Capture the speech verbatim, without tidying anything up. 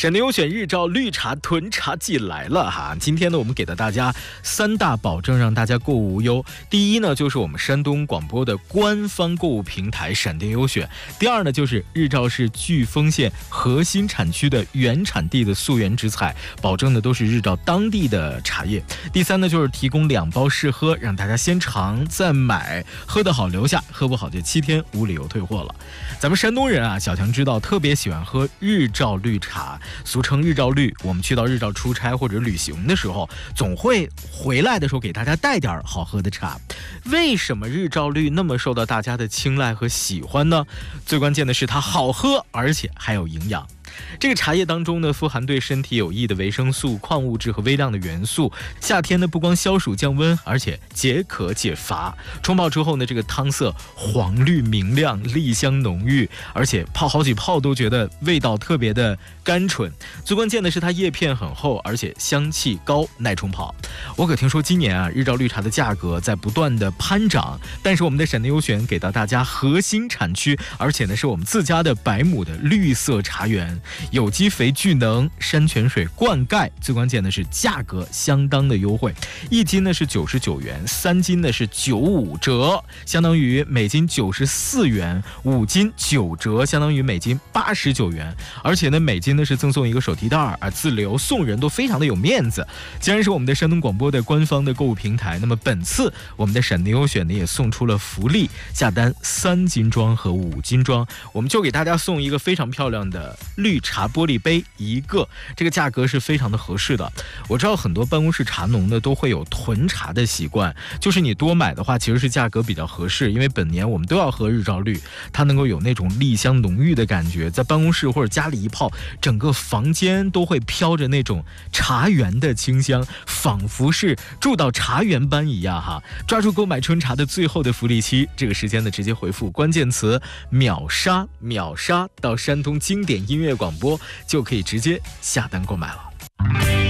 陕东优选日照绿茶囤茶季来了哈！今天呢，我们给到大家三大保证，让大家购物无忧。第一呢，就是我们山东广播的官方购物平台陕电优选；第二呢，就是日照市飓风县核心产区的原产地的溯源直采，保证的都是日照当地的茶叶；第三呢，就是提供两包试喝，让大家先尝再买，喝得好留下，喝不好就七天无理由退货了。咱们山东人啊，小强知道特别喜欢喝日照绿茶，俗称日照绿。我们去到日照出差或者旅行的时候，总会回来的时候给大家带点好喝的茶。为什么日照绿那么受到大家的青睐和喜欢呢？最关键的是它好喝，而且还有营养。这个茶叶当中呢，富含对身体有益的维生素、矿物质和微量的元素。夏天呢，不光消暑降温，而且解渴解乏。冲泡之后呢，这个汤色黄绿明亮，丽香浓郁，而且泡好几泡都觉得味道特别的甘醇。最关键的是它叶片很厚，而且香气高，耐冲泡。我可听说今年啊，日照绿茶的价格在不断的攀涨，但是我们的陕电优选给到大家核心产区，而且呢是我们自家的百亩的绿色茶园。有机肥聚能，山泉水灌溉，最关键的是价格相当的优惠，一斤呢是九十九元，三斤呢是九五折，相当于每斤九十四元，五斤九折，相当于每斤八十九元，而且呢每斤呢是赠送一个手提袋啊，自留送人都非常的有面子。既然是我们的山东广播的官方的购物平台，那么本次我们的陕电优选呢也送出了福利，下单三斤装和五斤装，我们就给大家送一个非常漂亮的绿茶玻璃杯一个，这个价格是非常的合适的。我知道很多办公室茶农呢都会有囤茶的习惯，就是你多买的话其实是价格比较合适，因为本年我们都要喝日照绿，它能够有那种丽香浓郁的感觉，在办公室或者家里一泡，整个房间都会飘着那种茶园的清香，仿佛是住到茶园般一样哈！抓住购买春茶的最后的福利期，这个时间呢直接回复关键词秒杀秒杀到山东经典音乐广播，就可以直接下单购买了。